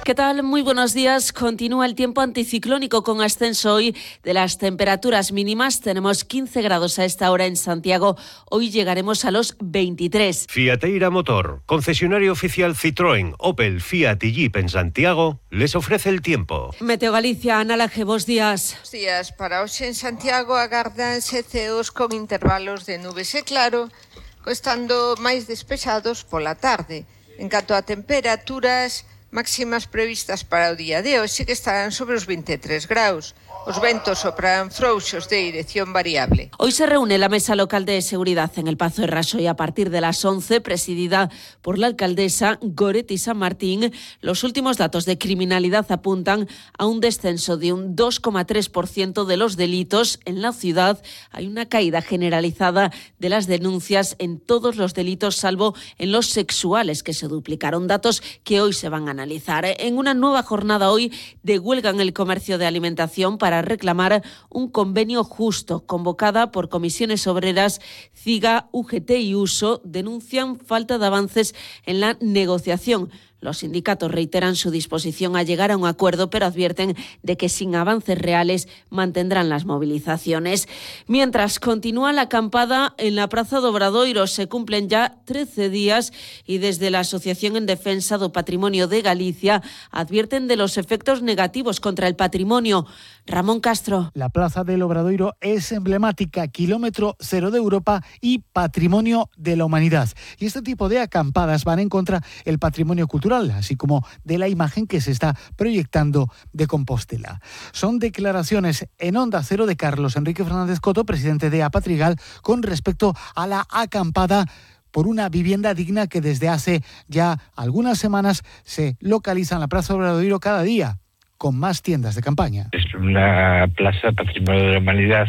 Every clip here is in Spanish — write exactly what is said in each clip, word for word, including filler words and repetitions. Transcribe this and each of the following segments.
¿Qué tal? Muy buenos días. Continúa el tiempo anticiclónico con ascenso hoy de las temperaturas mínimas. Tenemos quince grados a esta hora en Santiago. Hoy llegaremos a los veintitrés. Fiateira Motor, concesionario oficial Citroën, Opel, Fiat y Jeep en Santiago, les ofrece el tiempo. Meteo Galicia, Ana Laje, bos días. Bos días. Para hoxe en Santiago agardanse ceos con intervalos de nubes e claro, estando máis despexados pola tarde. En canto a temperaturas máximas previstas para o día de hoxe, que estarán sobre os veintitrés graus. Os ventos sopran frouxos de dirección variable. Hoy se reúne la Mesa Local de Seguridad en el Pazo de Raxoi a partir de las once, presidida por la alcaldesa Goretti San Martín. Los últimos datos de criminalidad apuntan a un descenso de un dos coma tres por ciento de los delitos en la ciudad. Hay una caída generalizada de las denuncias en todos los delitos, salvo en los sexuales, que se duplicaron. Datos que hoy se van a analizar. En una nueva jornada hoy de huelga en el comercio de alimentación para reclamar un convenio justo, convocada por comisiones obreras, CIGA, U G T y Uso, denuncian falta de avances en la negociación. Los sindicatos reiteran su disposición a llegar a un acuerdo, pero advierten de que sin avances reales mantendrán las movilizaciones. Mientras continúa la acampada en la Praza do Obradoiro, se cumplen ya trece días y desde la Asociación en Defensa do Patrimonio de Galicia advierten de los efectos negativos contra el patrimonio. Ramón Castro. La Plaza del Obradoiro es emblemática, kilómetro cero de Europa y patrimonio de la humanidad. Y este tipo de acampadas van en contra del patrimonio cultural, así como de la imagen que se está proyectando de Compostela. Son declaraciones en Onda Cero de Carlos Enrique Fernández Coto, presidente de Apatrigal, con respecto a la acampada por una vivienda digna que desde hace ya algunas semanas se localiza en la Plaza Obradoiro cada día, con más tiendas de campaña. Es una plaza patrimonio de la humanidad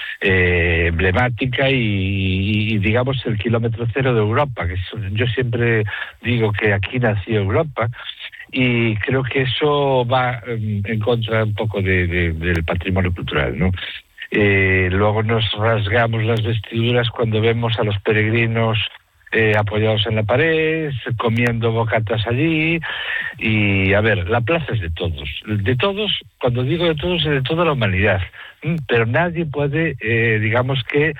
eh, emblemática y, y digamos el kilómetro cero de Europa, que es, yo siempre digo que aquí nació Europa y creo que eso va um, en contra un poco de, de, del patrimonio cultural, ¿no? Eh, luego nos rasgamos las vestiduras cuando vemos a los peregrinos Eh, apoyados en la pared, comiendo bocatas allí. Y a ver, la plaza es de todos, de todos, cuando digo de todos es de toda la humanidad, pero nadie puede, eh, digamos que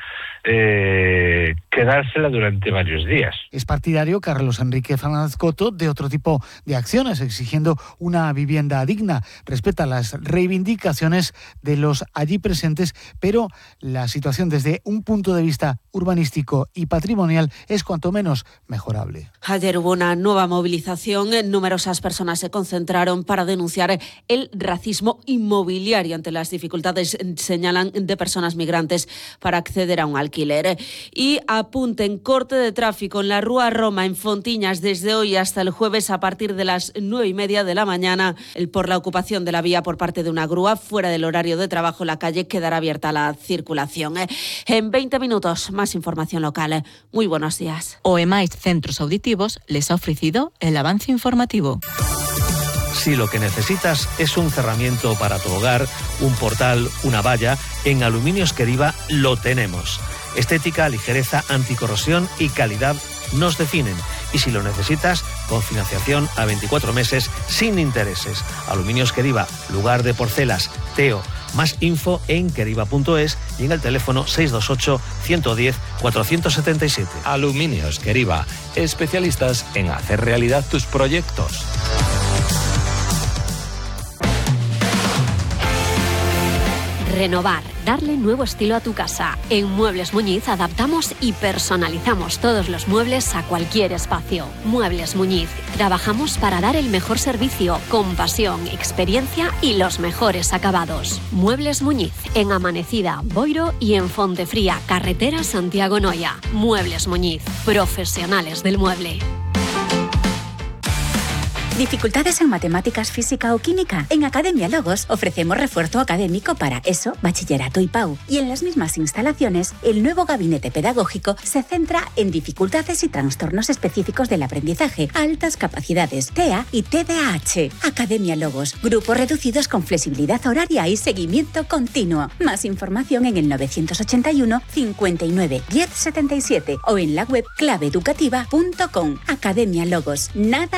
eh, quedársela durante varios días. Es partidario Carlos Enrique Fernández Coto de otro tipo de acciones, exigiendo una vivienda digna. Respeta las reivindicaciones de los allí presentes, pero la situación desde un punto de vista urbanístico y patrimonial es cuanto menos mejorable. Ayer hubo una nueva movilización. Numerosas personas se concentraron para denunciar el racismo inmobiliario ante las dificultades, señalan, de personas migrantes para acceder a un alquiler. Y apunten, corte de tráfico en la Rúa Roma, en Fontiñas, desde hoy hasta el jueves a partir de las nueve y media de la mañana, por la ocupación de la vía por parte de una grúa. Fuera del horario de trabajo, la calle quedará abierta a la circulación. En veinte minutos, más información local. Muy buenos días. O E M A I Centros Auditivos les ha ofrecido el avance informativo. Si lo que necesitas es un cerramiento para tu hogar, un portal, una valla, en Aluminios Queriva lo tenemos. Estética, ligereza, anticorrosión y calidad nos definen. Y si lo necesitas, con financiación a veinticuatro meses sin intereses. Aluminios Queriva, lugar de porcelas, Teo. Más info en queriva punto es y en el teléfono seis dos ocho, uno uno cero, cuatro siete siete. Aluminios Queriva, especialistas en hacer realidad tus proyectos. Renovar, darle nuevo estilo a tu casa. En Muebles Muñiz adaptamos y personalizamos todos los muebles a cualquier espacio. Muebles Muñiz, trabajamos para dar el mejor servicio, con pasión, experiencia y los mejores acabados. Muebles Muñiz, en Amanecida, Boiro y en Fontefría, carretera Santiago-Noya. Muebles Muñiz, profesionales del mueble. ¿Dificultades en matemáticas, física o química? En Academia Logos ofrecemos refuerzo académico para ESO, bachillerato y P A U. Y en las mismas instalaciones, el nuevo gabinete pedagógico se centra en dificultades y trastornos específicos del aprendizaje, altas capacidades, T E A y T D A H. Academia Logos, grupos reducidos con flexibilidad horaria y seguimiento continuo. Más información en el novecientos ochenta y uno, cincuenta y nueve, diez setenta y siete o en la web clave educativa punto com. Academia Logos, nada